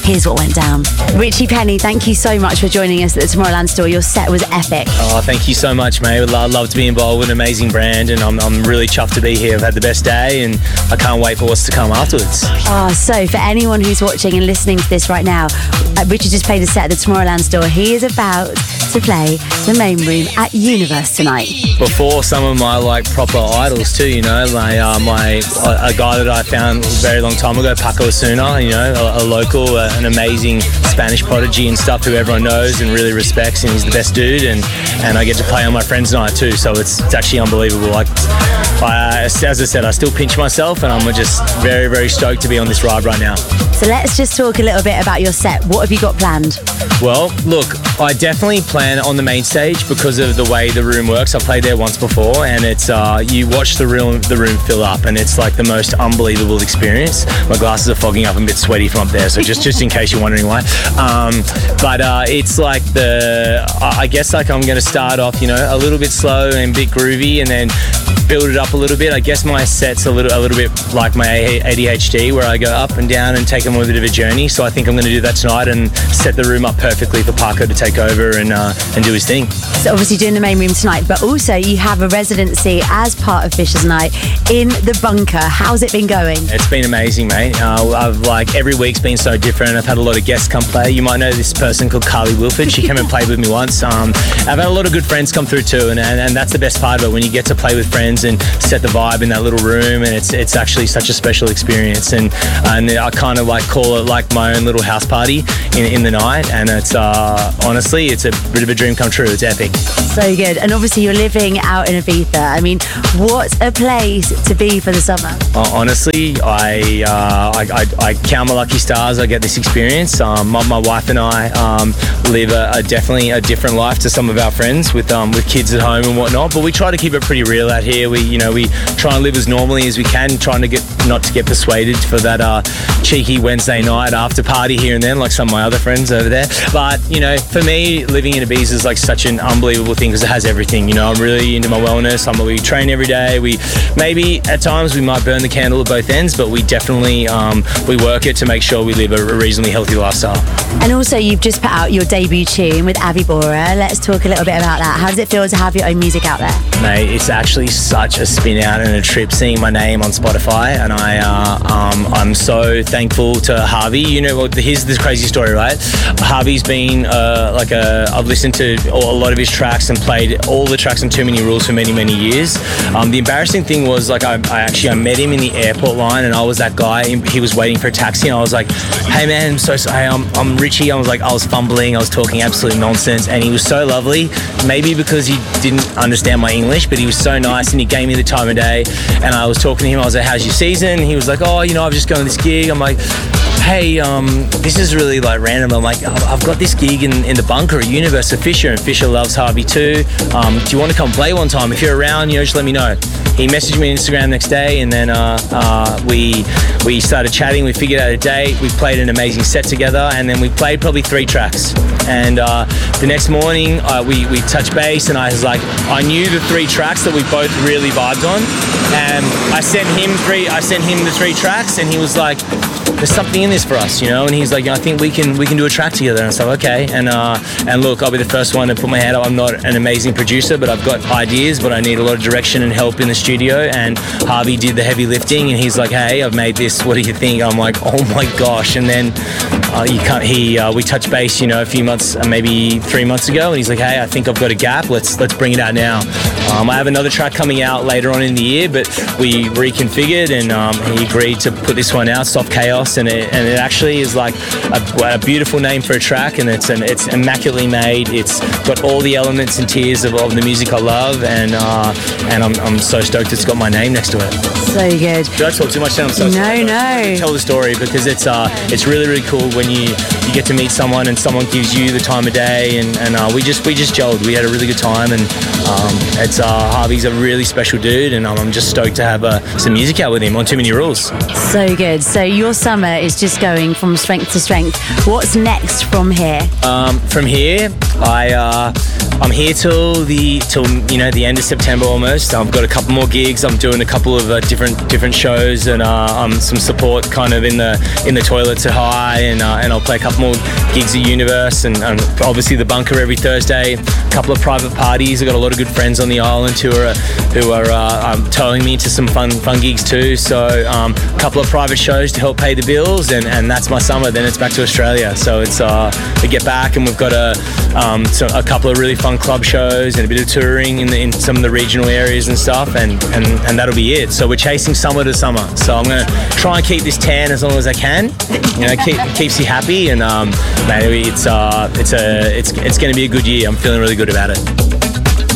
Here's what went down. Richie Penny, thank you so much for joining us at the Tomorrowland store. Your set was epic. Oh, thank you so much, mate. I'd love to be involved with an amazing brand, and I'm really chuffed to be here. I've had the best day, and I can't wait for what's to come afterwards. So for anyone who's watching and listening to this right now, Richard just played a set at the Tomorrowland store. He is about to play the main room at Universe tonight. Before some of my proper idols too, a guy that I found a very long time ago, Paco Osuna, a local, an amazing Spanish prodigy and stuff who everyone knows and really respects, and he's the best dude, and I get to play on my friend's night too, so it's actually unbelievable. As I said, I still pinch myself, and I'm just very, very stoked to be on this ride right now. So let's just talk a little bit about your set. What have you got planned? Well, look, I definitely plan on the main stage because of the way the room works. I've played there once before, and it's you watch the room fill up, and it's like the most unbelievable experience. My glasses are fogging up. I'm a bit sweaty from up there, so just in case you're wondering why. But it's like I guess I'm going to start off, a little bit slow and a bit groovy, and then build it up a little bit. I guess my set's a little bit like my ADHD, where I go up and down and take them on a bit of a journey. So I think I'm going to do that tonight and set the room up perfectly for Paco to take over and do his thing. So obviously doing the main room tonight, but also you have a residency as part of Fisher's Night in the Bunker. How's it been going? It's been amazing, mate. I've every week's been so different. I've had a lot of guests come play. You might know this person called Carly Wilford. She came and played with me once. I've had a lot of good friends come through too, and that's the best part of it, when you get to play with friends and set the vibe in that little room, and it's actually such a special experience, and I kind of call it like my own little house party in the night, and it's honestly it's a bit of a dream come true. It's epic. So good. And obviously you're living out in Ibiza. I mean, what a place to be for the summer. Honestly, I count my lucky stars I get this experience. My wife and I live definitely a different life to some of our friends with kids at home and whatnot, but we try to keep it pretty real out here. We try and live as normally as we can, trying to not to get persuaded for that cheeky Wednesday night after party here and then, like some of my other friends over there. But for me, living in Ibiza is such an unbelievable thing because it has everything. I'm really into my wellness. We train every day. We maybe at times we might burn the candle at both ends, but we definitely we work it to make sure we live a reasonably healthy lifestyle. And also you've just put out your debut tune with Avi Bora. Let's talk a little bit about that. How does it feel to have your own music out there? Mate, it's actually such a spin out and a trip seeing my name on Spotify, and I'm so thankful to Harvey. Here's this crazy story, right? Harvey's been I've listened to a lot of his tracks and played all the tracks on Too Many Rules for many, many years. The embarrassing thing was I met him in the airport line, and I was that guy. He was waiting for a taxi, and I was like, "Hey man, I'm so sorry. I'm Richie." I was fumbling. I was talking absolute nonsense, and he was so lovely. Maybe because he didn't understand my English, but he was so nice, and he gave me the time of day. And I was talking to him. I was like, "How's your season?" He was like, "Oh, I've just gone to this gig." I'm like, "Hey, this is really random." I'm like, "I've got this gig in the Bunker at Universe of Fisher, and Fisher loves Harvey too. Do you want to come play one time? If you're around, just let me know." He messaged me on Instagram next day, and then we started chatting. We figured out a date. We played an amazing set together, and then we played probably 3 tracks. And the next morning, we touched base, and I was like, I knew the 3 tracks that we both really vibed on, and I sent him the 3 tracks, and he was like, "There's something in this for us, And he's like, "I think we can do a track together." And I was like, "Okay." And look, I'll be the first one to put my hand up. I'm not an amazing producer, but I've got ideas, but I need a lot of direction and help in the studio. And Harvey did the heavy lifting, and he's like, "Hey, I've made this. What do you think?" I'm like, "Oh my gosh!" And then we touched base, a few months, maybe 3 months ago, and he's like, "Hey, I think I've got a gap. Let's bring it out now." I have another track coming out later on in the year, but we reconfigured, and he agreed to put this one out, Soft Chaos, and it actually is like a beautiful name for a track, and it's immaculately made. It's got all the elements and tiers of the music I love, and I'm so stoked it's got my name next to it. So good. Did I talk too much? I'm so sorry. No. Tell the story, because it's really, really cool when you get to meet someone and someone gives you the time of day, and we just gelled. We had a really good time, and Harvey's a really special dude, and I'm just stoked to have some music out with him on Too Many Rules. So good. So your summer is just going from strength to strength. What's next from here? From here, I'm here till the end of September almost. I've got a couple more gigs. I'm doing a couple of different shows, and some support kind of in the Toilets at High, and I'll play a couple more gigs at Universe, and obviously the Bunker every Thursday. A couple of private parties. I've got a lot of good friends on the island who are towing me to some fun gigs too. So a couple of private shows to help pay the bills, and that's my summer. Then it's back to Australia. So it's we get back, and we've got a couple of really fun club shows and a bit of touring in some of the regional areas and stuff, and that'll be it. So we're chasing summer to summer. So I'm going to try and keep this tan as long as I can. Keeps you happy, and maybe it's going to be a good year. I'm feeling really good about it.